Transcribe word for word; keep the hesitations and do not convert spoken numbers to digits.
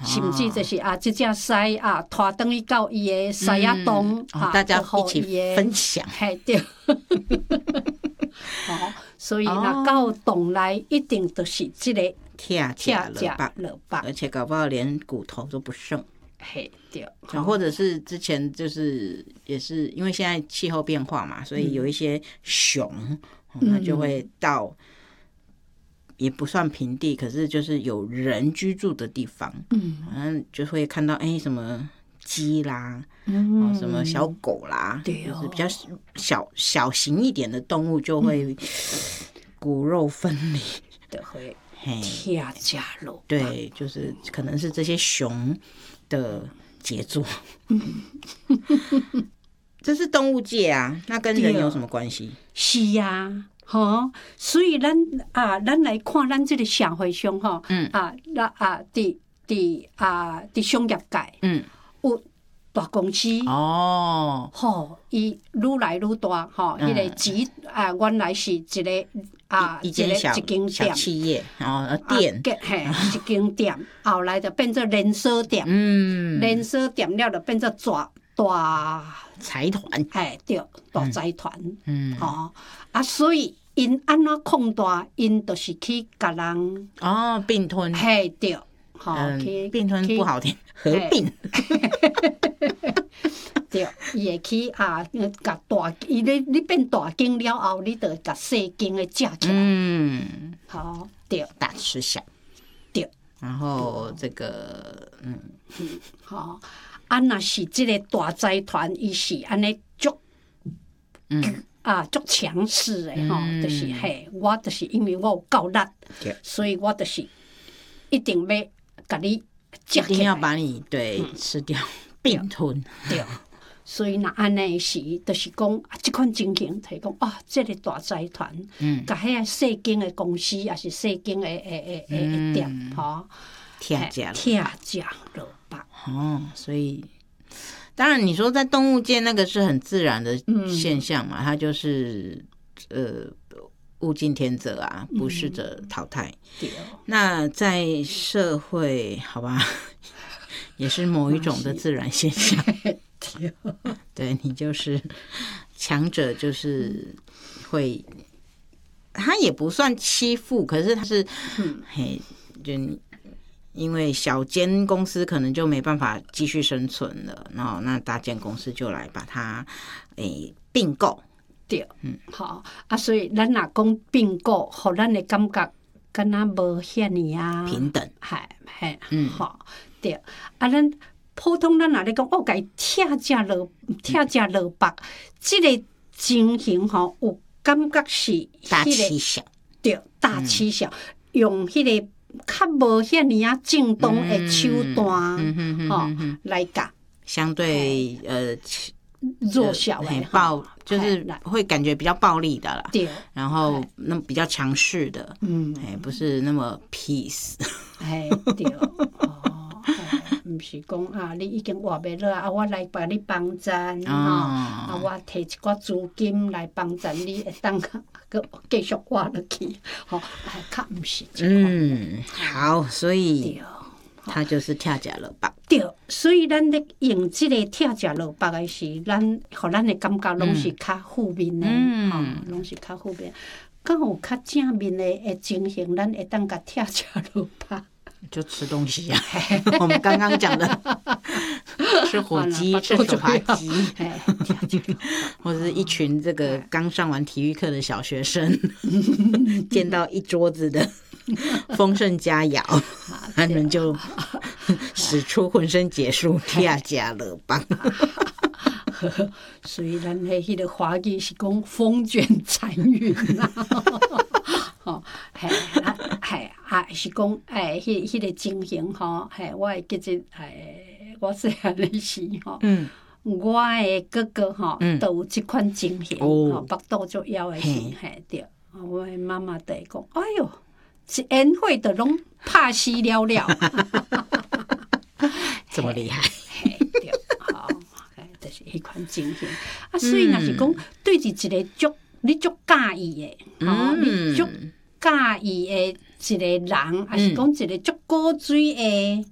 甚至就是啊，这只狮啊，拖等去到伊的狮仔洞、 嗯哦，大家一起分享， 嘿对。哦，所以那到洞内一定就是这个跳甲落腹， 而且搞不好连骨头都不剩。 嘿对， 或者是之前就是也是因为现在气候变化嘛，所以有一些熊，嗯、那就会到。也不算平地，可是就是有人居住的地方，嗯，然后就会看到哎、欸、什么鸡啦，嗯、哦，什么小狗啦，对、哦，就是比较小小型一点的动物就会骨肉分离， 就会跳甲落腹， 对，就是可能是这些熊的杰作，这是动物界啊，那跟人有什么关系？ 是呀、啊。吼、哦，所以咱啊，咱来看咱这个社会上吼，嗯啊，那啊，伫伫啊，伫商业界，嗯，有大公司哦，吼，伊愈来愈大，吼，迄、嗯、个集啊，原来是一个啊， 一间小一间小企业哦，店， 嘿、啊，一间店，后来就变做连锁店，嗯，连锁店了就变做大大财团， 哎，对，大财团，嗯，吼、哦、啊，所以。因安怎扩大，因就是去甲人哦并吞， 嘿对，吼、 嗯，去并吞不好听，合并， 对，伊会去啊，甲大，伊你你变大间了后，你就甲细间的架起来，嗯，好，对， 大吃小， 对， 然后这个，嗯， 好，啊，若是这个大财团，伊是安尼足，嗯。啊，足强势的吼、嗯，就是嘿，我就是因为我有够力，所以我就是一定要甲你夹起来， 一定要把你对、嗯、吃掉并吞。 对，所以若安尼时，就是讲啊，即款情形，提讲啊，这个大财团，嗯，甲遐细间的公司，也是细间的诶诶诶店，吼， 跳甲跳甲落腹。 哦，所以。当然，你说在动物界那个是很自然的现象嘛，嗯、它就是呃物竞天择啊，不适者淘汰。嗯、那在社会，好吧，也是某一种的自然现象。对，你就是强者，就是会，他也不算欺负，可是他是，嗯、嘿，就你。因为小间公司可能就没办法继续生存了，然后那大间公司就来把它诶并购。 对，嗯，好啊，所以咱若讲并购，互咱的感觉敢若无遐尼啊平等， 系系，嗯，好，对啊，咱普通咱若咧讲，我该跳价落跳价落腹，即个情形吼，有感觉是大欺小， 对，大欺小，用迄个。较无遐尼啊正当的手段，吼来教， 相对呃弱小的暴，就是会感觉比较暴力的啦。对，然后那比较强势的，嗯，哎，不是那么 peace。 哎，对，哦，唔是讲啊，你已经活袂落啊，我来帮你帮衬，吼，啊，我摕一寡资金来帮衬你，会当个继续活落去，吼，哎，较唔是这款。 嗯，好，所以它就是跳甲落腹。 对，所以咱咧用这个跳甲落腹的是，咱互咱的感觉拢是较负面的，吼，拢是较负面。敢有较正面的的情形，咱会当甲跳甲落腹。 就吃东西呀、啊，我们刚刚讲的吃火鸡、吃手扒鸡，或者是一群这个刚上完体育课的小学生，见到一桌子的丰盛佳肴，他们就使出浑身解数，跳甲落腹。 所以咱的迄个华语是讲风卷残云啊。吼，嘿，啊，嘿，啊，是讲，哎，迄、迄个情形吼，嘿，我会记得，哎，我细汉的时吼，嗯，我的哥哥吼，嗯，都有即款情形，吼，腹肚足枵的时，嘿，对，我的妈妈就会讲，哎哟，一宴会就拢拍死了了， 这么厉害， 嘿，对，好，哎，就是迄款情形，啊，所以若是讲对住一个足。你足介意的，吼、嗯，你足介意的一个人，还、嗯、是讲一个足古锥的